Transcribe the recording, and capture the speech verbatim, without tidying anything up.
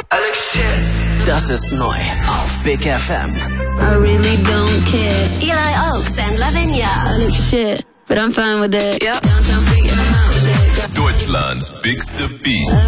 Das ist neu auf Big F M. I really don't care. Eli Oaks and Lavinia. I look shit, but I'm fine with it. Yep. Downtown freak and I'm out with it. Deutschlands bigste Beats.